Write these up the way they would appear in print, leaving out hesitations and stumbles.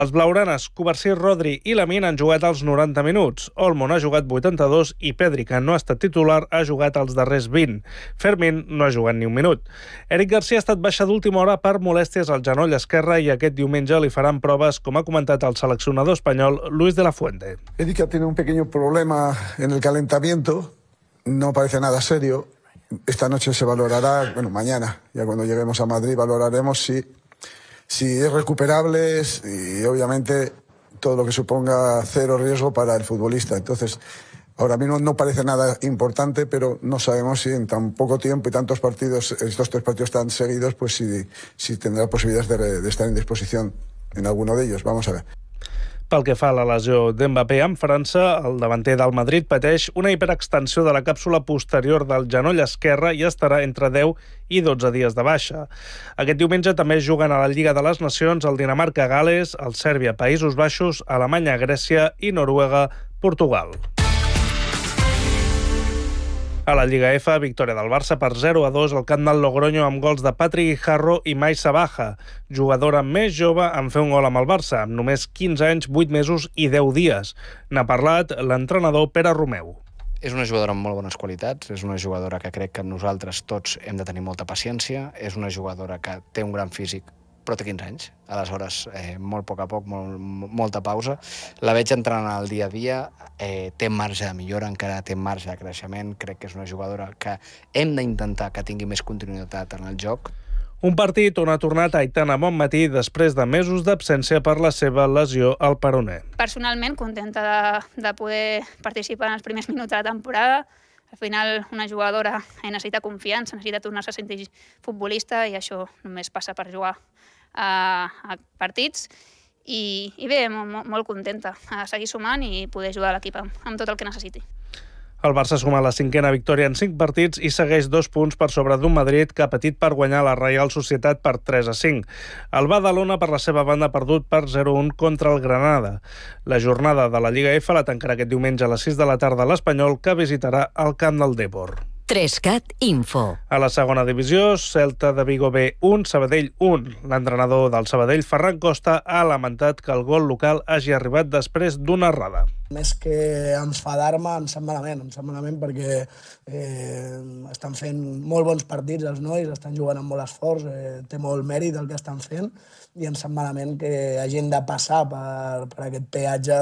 Els blaugranes, Covarsí, Rodri i Lamine han jugat els 90 minuts. Olmo ha jugat 82 i Pedri, que no ha estat titular, ha jugat els darrers 20. Fermín no ha jugat ni un minut. Eric García ha estat baixa d'última hora per molèsties al genoll esquerre i aquest diumenge li faran proves, com ha comentat el seleccionador espanyol Luis de la Fuente. Eric tiene un pequeño problema en el calentamiento, no parece nada serio. Esta noche se valorará, mañana, ya cuando lleguemos a Madrid, valoraremos si es recuperable y obviamente todo lo que suponga cero riesgo para el futbolista. Entonces, ahora mismo no parece nada importante, pero no sabemos si en tan poco tiempo y tantos partidos, estos 3 partidos tan seguidos, pues si tendrá posibilidades de estar en disposición en alguno de ellos. Vamos a ver. Pel que fa a la lesió d'Mbappé en França, el davanter del Madrid pateix una hiperextensió de la càpsula posterior del genoll esquerre i estarà entre 10 i 12 dies de baixa. Aquest diumenge també juguen a la Lliga de les Nacions el Dinamarca-Gales, el Sèrbia-Països Baixos, Alemanya-Grècia i Noruega-Portugal. A la Lliga F, victòria del Barça per 0-2 al camp del Logroño amb gols de Patrick Guijarro i Mai Sabaja, jugadora més jove en fer un gol amb el Barça, amb només 15 anys, 8 mesos i 10 dies. N'ha parlat l'entrenador Pere Romeu. És una jugadora amb molt bones qualitats, és una jugadora que crec que nosaltres tots hem de tenir molta paciència, és una jugadora que té un gran físic, però té 15 anys. Aleshores, molt a poc, molta pausa. La veig entrenant al dia a dia, té marge de millora, encara té marge de creixement. Crec que és una jugadora que hem d'intentar que tingui més continuïtat en el joc. Un partit on ha tornat Aitana Bonmatí després de mesos d'absència per la seva lesió al peroné. Personalment, contenta de poder participar en els primers minuts de la temporada. Al final, una jugadora necessita confiança, necessita tornar-se a sentir futbolista i això només passa per jugar a partits. I bé, molt contenta a seguir sumant i poder ajudar l'equip amb tot el que necessiti. El Barça suma la 5a victòria en 5 partits i segueix 2 punts per sobre d'un Madrid que ha patit per guanyar la Real Societat per 3-5. El Badalona, per la seva banda, ha perdut per 0-1 contra el Granada. La jornada de la Lliga F la tancarà aquest diumenge a les 6 de la tarda l'Espanyol, que visitarà el camp del Depor. 3CAT Info. A la segona divisió, Celta de Vigo B 1, Sabadell 1. L'entrenador del Sabadell, Ferran Costa, ha lamentat que el gol local hagi arribat després d'una errada. Més que enfadar-me, em sap malament perquè estan fent molt bons partits els nois, estan jugant amb molt esforç, té molt mèrit el que estan fent i em sap malament que hagin de passar per aquest peatge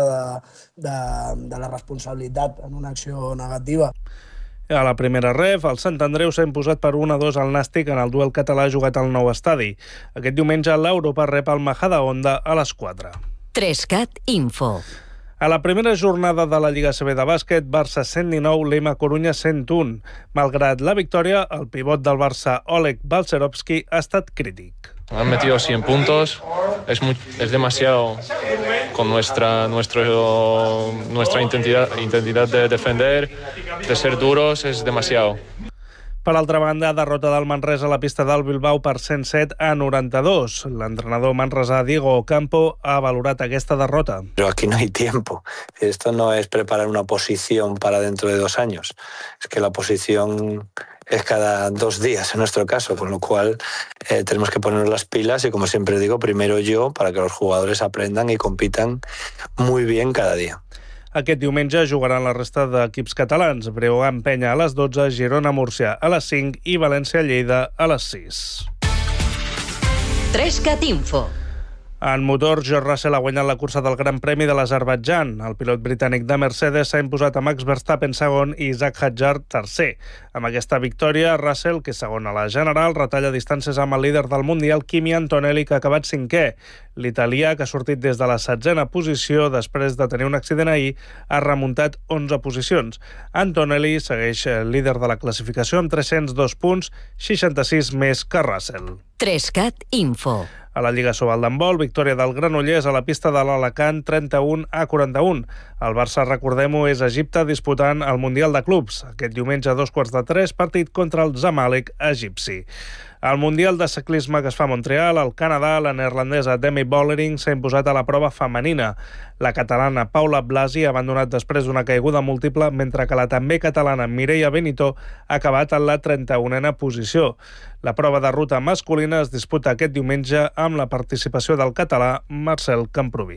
de la responsabilitat en una acció negativa. A la primera ref, el Sant Andreu s'ha imposat per 1-2 al Nàstic en el duel català jugat al nou estadi. Aquest diumenge l'Europa rep el Majadahonda a les 4. 3CAT Info. A la primera jornada de la Lliga CB de bàsquet, Barça 119, Lima Corunya 101. Malgrat la victòria, el pivot del Barça, Oleg Balcerovski, ha estat crític. Han metido 100 puntos, es demasiado con nuestra intensidad de defender, de ser duros, es demasiado. Per altra banda, derrota del Manresa a la pista del Bilbao per 107-92. L'entrenador manresà Diego Ocampo ha valorat aquesta derrota. Pero aquí no hay tiempo. Esto no es preparar una posición para dentro de 2 años. Es que la posición es cada 2 días en nuestro caso, con lo cual tenemos que ponernos las pilas y, como siempre digo, primero yo, para que los jugadores aprendan y compitan muy bien cada día. Aquest diumenge jugaran la resta d'equips catalans. Breogán Penya a les 12, Girona Múrcia a les 5 i València Lleida a les 6. 3CAT Info. En motor, George Russell ha guanyat la cursa del Gran Premi de l'Azerbaidjan. El pilot britànic de Mercedes s'ha imposat a Max Verstappen segon i Isaac Hadjar tercer. Amb aquesta victòria, Russell, que és segon a la general, retalla distàncies amb el líder del Mundial, Kimi Antonelli, que ha acabat 5è. L'italià, que ha sortit des de la 7a posició després de tenir un accident ahir, ha remuntat 11 posicions. Antonelli segueix líder de la classificació amb 302 punts, 66 més que Russell. 3CAT Info. A la Lliga Sobal d'handbol, victòria del Granollers a la pista de l'Alacant 31-41. El Barça, recordem-ho, és a Egipte disputant el Mundial de Clubs. Aquest diumenge a 2:15, partit contra el Zamalek egipci. Al Mundial de ciclisme que es fa a Montreal, al Canadà, la neerlandesa Demi Vollering s'ha imposat a la prova femenina. La catalana Paula Blasi ha abandonat després d'una caiguda múltiple, mentre que la també catalana Mireia Benito ha acabat en la 31a posició. La prova de ruta masculina es disputa aquest diumenge amb la participació del català Marcel Camproví.